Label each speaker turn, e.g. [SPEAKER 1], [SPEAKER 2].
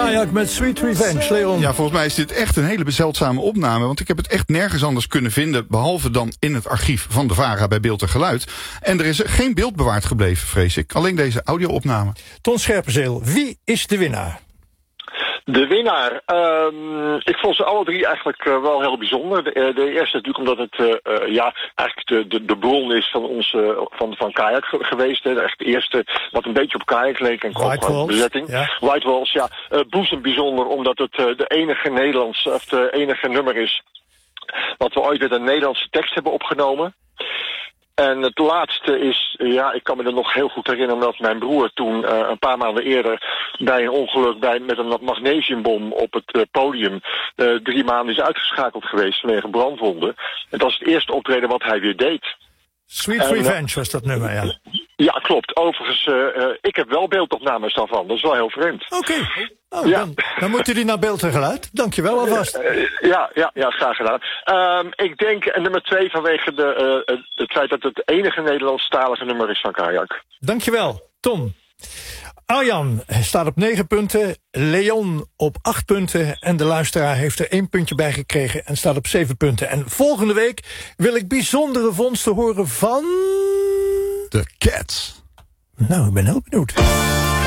[SPEAKER 1] Kayak met Sweet Revenge, Leon.
[SPEAKER 2] Ja, volgens mij is dit echt een hele zeldzame opname. Want ik heb het echt nergens anders kunnen vinden, behalve dan in het archief van de VARA bij Beeld en Geluid. En er is geen beeld bewaard gebleven, vrees ik. Alleen deze audio-opname.
[SPEAKER 1] Ton Scherpenzeel, wie is de winnaar?
[SPEAKER 3] De winnaar, ik vond ze alle drie eigenlijk wel heel bijzonder. De eerste natuurlijk omdat het eigenlijk de bron is van onze van kajak geweest. Hè. Echt de eerste wat een beetje op kajak leek en ook bezetting. Ja. White Walls, ja. Boezem bijzonder omdat het de enige Nederlandse of de enige nummer is wat we ooit met een Nederlandse tekst hebben opgenomen. En het laatste is, ik kan me er nog heel goed herinneren dat mijn broer toen een paar maanden eerder bij een ongeluk met een magnesiumbom op het podium 3 maanden is uitgeschakeld geweest vanwege brandwonden. En dat is het eerste optreden wat hij weer deed.
[SPEAKER 1] Sweet Revenge was dat nummer, ja.
[SPEAKER 3] Ja, klopt. Overigens, ik heb wel beeldopnames daarvan. Dat is wel heel vreemd.
[SPEAKER 1] Oké. Oh, dan moet u die naar Beeld en Geluid. Dankjewel alvast.
[SPEAKER 3] Ja, graag gedaan. Ik denk nummer 2 vanwege het feit dat het het enige Nederlandstalige nummer is van Kajak.
[SPEAKER 1] Dankjewel, Tom. Arjan staat op 9 punten, Leon op 8 punten... en de luisteraar heeft er 1 puntje bij gekregen en staat op 7 punten. En volgende week wil ik bijzondere vondsten horen van...
[SPEAKER 2] The Cats.
[SPEAKER 1] Nou, ik ben heel benieuwd.